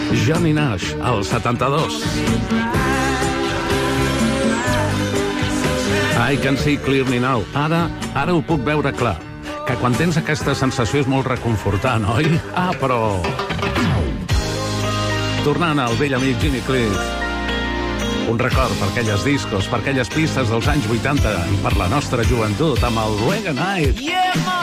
Johnny Nash, al 72. I can see clearly now. Ara ho puc veure clar. Que quan tens aquesta sensació és molt reconfortant, oi? Però... Tornant al vell amic Jimmy Cliff. Un record per aquelles discos, per aquelles pistes dels anys 80 i per la nostra joventut amb el Reggae Night.